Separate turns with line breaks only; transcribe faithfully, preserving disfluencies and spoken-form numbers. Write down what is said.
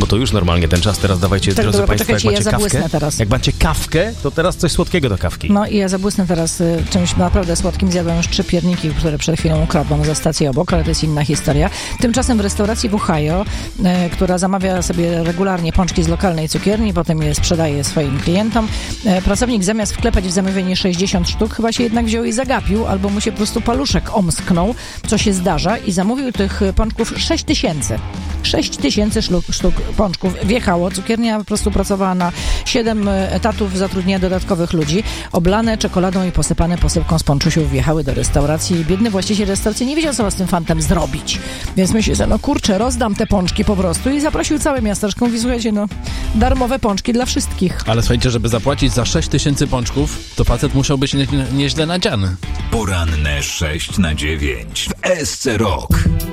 Bo to już normalnie ten czas, teraz dawajcie,
Tak,
drodzy
dobra,
Państwo, jak
poczekajcie,
macie
ja
kawkę,
teraz.
jak macie kawkę, to teraz coś słodkiego do kawki.
No i ja zabłysnę teraz y, czymś naprawdę słodkim. Zjadłam już trzy pierniki, które przed chwilą ukradłam za stację obok, ale to jest inna historia. Tymczasem w restauracji w Ohio, y, która zamawia sobie regularnie pączki z lokalnej cukierni, potem je sprzedaje swoim klientom, y, pracownik zamiast wklepać w zamówienie sześćdziesiąt sztuk, chyba się jednak wziął i zagapił, albo mu się po prostu paluszek omsknął, co się zdarza, i zamówił tych pączków sześć tysięcy. sześć tysięcy sztuk, sztuk pączków wjechało. Cukiernia po prostu pracowała na siedem etatów, zatrudnienia dodatkowych ludzi. Oblane czekoladą i posypane posypką z ponczusiów wjechały do restauracji. Biedny właściciel restauracji nie wiedział, co z tym fantem zrobić. Więc myśli sobie, no kurczę, rozdam te pączki po prostu, i zaprosił całe miasteczko. Mówi, słuchajcie, no, darmowe pączki dla wszystkich.
Ale słuchajcie, żeby zapłacić za sześć tysięcy pączków, to facet musiał być nie, nieźle nadziany.
Poranne sześć na dziewięć w S C Rock.